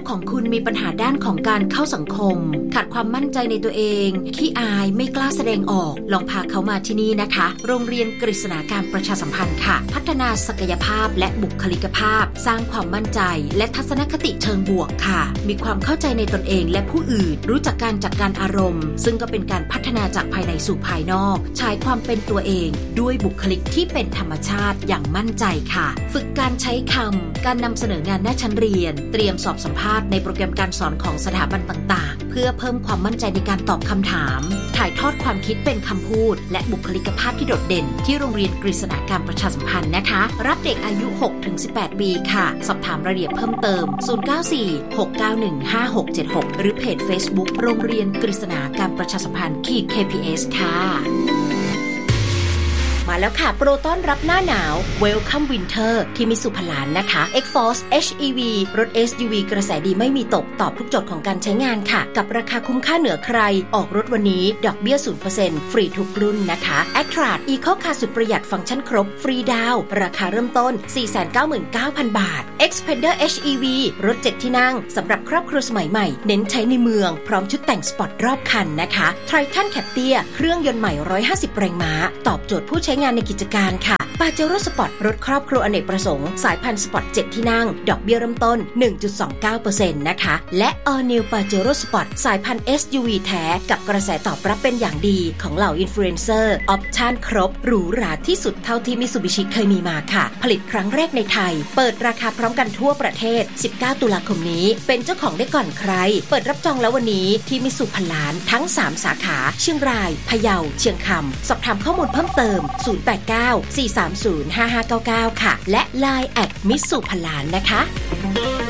ของคุณมีปัญหาด้านของการเข้าสังคมขาดความมั่นใจในตัวเองขี้อายไม่กล้าแสดงออกลองพาเขามาที่นี่นะคะโรงเรียนกฤษณาการประชาสัมพันธ์ค่ะพัฒนาศักยภาพและบุคลิกภาพสร้างความมั่นใจและทัศนคติเชิงบวกค่ะมีความเข้าใจในตนเองและผู้อื่นรู้จักการจัดการอารมณ์ซึ่งก็เป็นการพัฒนาจากภายในสู่ภายนอกใช้ความเป็นตัวเองด้วยบุคลิกที่เป็นธรรมชาติอย่างมั่นใจค่ะฝึกการใช้คำการนำเสนองานหน้าชั้นเรียนเตรียมสอบสัมภาษณ์ในโปรแกรมการสอนของสถาบันต่างๆเพื่อเพิ่มความมั่นใจในการตอบคำถามถ่ายทอดความคิดเป็นคำพูดและบุคลิกภาพที่โดดเด่นที่โรงเรียนกฤษณาการประชาสัมพันธ์นะคะรับเด็กอายุ 6-18 ปีค่ะสอบถามรายละเอียดเพิ่มเติม0946915676หรือเพจ Facebook โรงเรียนกฤษณาการประชาสัมพันธ์ KPS ค่ะมาแล้วค่ะโปรต้อนรับหน้าหนาว Welcome Winter ที่มิตซูพลานนะคะ X-Force HEV รถ SUV กระแสดีไม่มีตกตอบทุกโจทย์ของการใช้งานค่ะกับราคาคุ้มค่าเหนือใครออกรถวันนี้ดอกเบี้ย 0% ฟรีทุกรุ่นนะคะ Actros Eco Car สุดประหยัดฟังก์ชันครบฟรีดาวน์ราคาเริ่มต้น 499,000 บาท Xpander HEV รถ 7 ที่นั่งสำหรับครอบครัวสมัยใหม่เน้นใช้ในเมืองพร้อมชุดแต่งสปอร์ตรอบคันนะคะ Triton Captiva เครื่องยนต์ใหม่150แรงม้าตอบโจทย์ผู้ใช้งานในกิจการค่ะ Pajero Sport รถครอบครัวอเนกประสงค์สายพันธุ์สปอร์ต 7 ที่นั่งดอกเบี้ยเริ่มต้น 1.29% นะคะและ All New Pajero Sport สายพันธุ์ SUV แท้กับกระแสตอบรับเป็นอย่างดีของเหล่าอินฟลูเอนเซอร์ออปชั่นครบหรูหราที่สุดเท่าที่ Mitsubishi เคยมีมาค่ะผลิตครั้งแรกในไทยเปิดราคาพร้อมกันทั่วประเทศ19ตุลาคมนี้เป็นเจ้าของได้ก่อนใครเปิดรับจองแล้ววันนี้ที่มิตซูพลานทั้ง3สาขาเชียงรายพะเยาเชียงคำสอบถามข้อมูลเพิ่มเติม089-430-5599 ค่ะและ Line @มิตซูพลานนะคะ